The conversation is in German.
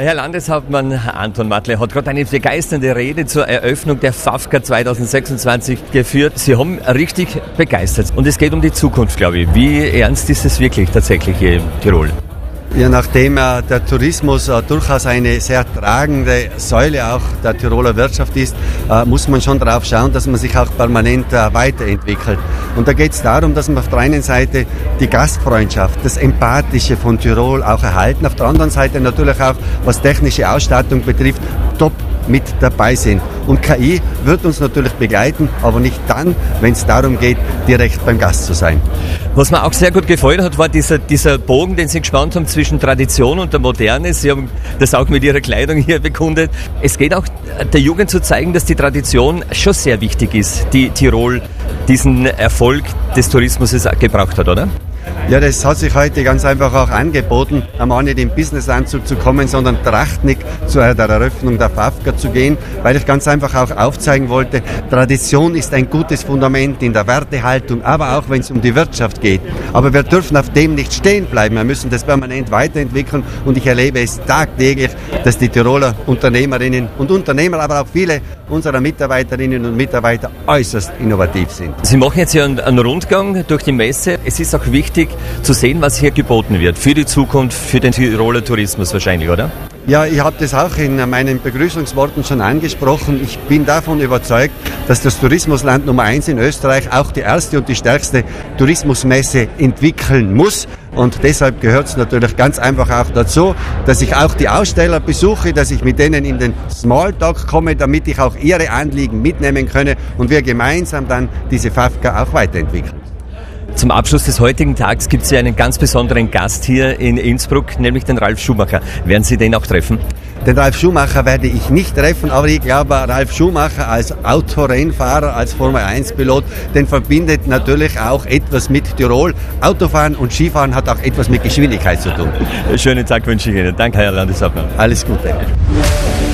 Herr Landeshauptmann Anton Matle hat gerade eine begeisternde Rede zur Eröffnung der FAFCA 2026 geführt. Sie haben richtig begeistert. Und es geht um die Zukunft, glaube ich. Wie ernst ist es wirklich tatsächlich hier in Tirol? Ja, nachdem der Tourismus durchaus eine sehr tragende Säule auch der Tiroler Wirtschaft ist, muss man schon darauf schauen, dass man sich auch permanent weiterentwickelt. Und da geht es darum, dass man auf der einen Seite die Gastfreundschaft, das Empathische von Tirol auch erhalten, auf der anderen Seite natürlich auch, was technische Ausstattung betrifft, top mit dabei sind. Und KI wird uns natürlich begleiten, aber nicht dann, wenn es darum geht, direkt beim Gast zu sein. Was mir auch sehr gut gefallen hat, war dieser Bogen, den Sie gespannt haben zwischen Tradition und der Moderne. Sie haben das auch mit Ihrer Kleidung hier bekundet. Es geht auch der Jugend zu zeigen, dass die Tradition schon sehr wichtig ist, die Tirol diesen Erfolg des Tourismus gebraucht hat, oder? Ja, das hat sich heute ganz einfach auch angeboten, einmal nicht im Businessanzug zu kommen, sondern trachtnig zu der Eröffnung der FAFCA zu gehen, weil ich ganz einfach auch aufzeigen wollte, Tradition ist ein gutes Fundament in der Wertehaltung, aber auch wenn es um die Wirtschaft geht. Aber wir dürfen auf dem nicht stehen bleiben, wir müssen das permanent weiterentwickeln und ich erlebe es tagtäglich, dass die Tiroler Unternehmerinnen und Unternehmer, aber auch viele unserer Mitarbeiterinnen und Mitarbeiter äußerst innovativ sind. Sie machen jetzt hier einen Rundgang durch die Messe. Es ist auch wichtig zu sehen, was hier geboten wird für die Zukunft, für den Tiroler Tourismus wahrscheinlich, oder? Ja, ich habe das auch in meinen Begrüßungsworten schon angesprochen. Ich bin davon überzeugt, dass das Tourismusland Nummer 1 in Österreich auch die erste und die stärkste Tourismusmesse entwickeln muss. Und deshalb gehört es natürlich ganz einfach auch dazu, dass ich auch die Aussteller besuche, dass ich mit denen in den Smalltalk komme, damit ich auch ihre Anliegen mitnehmen könne und wir gemeinsam dann diese FAFCA auch weiterentwickeln. Zum Abschluss des heutigen Tags gibt es ja einen ganz besonderen Gast hier in Innsbruck, nämlich den Ralf Schumacher. Werden Sie den auch treffen? Den Ralf Schumacher werde ich nicht treffen, aber ich glaube, Ralf Schumacher als Autorennfahrer, als Formel-1-Pilot, den verbindet natürlich auch etwas mit Tirol. Autofahren und Skifahren hat auch etwas mit Geschwindigkeit zu tun. Schönen Tag wünsche ich Ihnen. Danke, Herr Landeshauptmann. Alles Gute.